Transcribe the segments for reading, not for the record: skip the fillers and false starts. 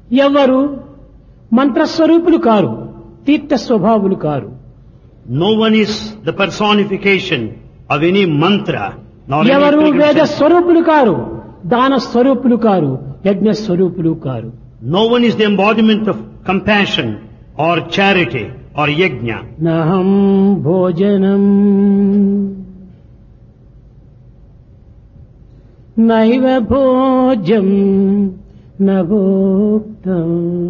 ఎవరు మంత్రస్వరూపులు car, Tirtha స్వభావులు car. No one is the personification of any mantra, nor any ఎవరు వేద pilgrim. స్వరూపులు car, దాన స్వరూపులు car, యజ్ఞ స్వరూపులు car. No one is the embodiment of compassion or charity or yajna. నహం భోజనం నైవ భోజ్యం నభోక్తం.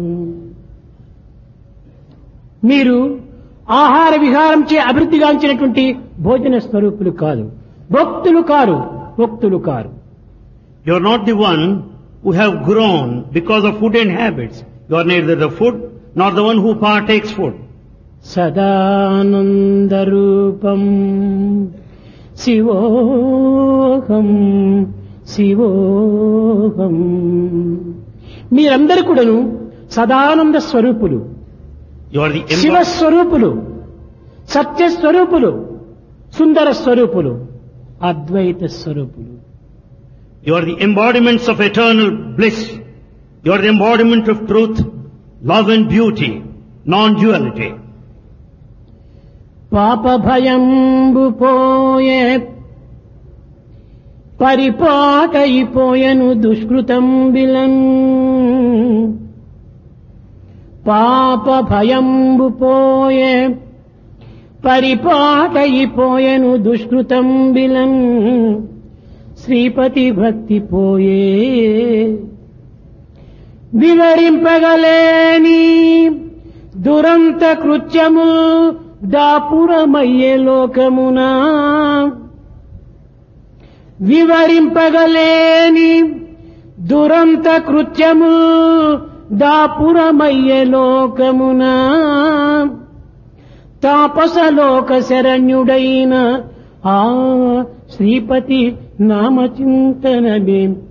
మీరు ఆహార విహారం చే అభివృద్ధిగాంచినటువంటి భోజన స్వరూపులు కాదు, భక్తులు కారు, భక్తులు car. You are not the one who have grown because of food and habits. You are neither the food nor the one who partakes food. సదానందరూపం శివోహం శివోహం. మీరందరూ కూడాను Sadananda స్వరూపులు, You are the శివస్వరూపులు, సత్యస్వరూపులు, Sundara స్వరూపులు, Advaita స్వరూపులు. You are the embodiments of eternal bliss. You are the embodiment of truth, love and beauty, non-duality. పాప భయంబు పోయే పరిపాటయిపోయెను దుష్కృతం బిలన్. పాప భయంబు పోయే పరిపాటయిపోయెను దుష్కృతం బిలన్. శ్రీపతి భక్తి పోయే వివరింపగలేని దురంత కృత్యము దాపురమయ్యే లోకమునా. వివరింపగలేని దురంత కృత్యము దాపురమయ్యే లోకమునా. తాపసలోక శరణ్యుడైన ఆ శ్రీపతి నామచింతనమే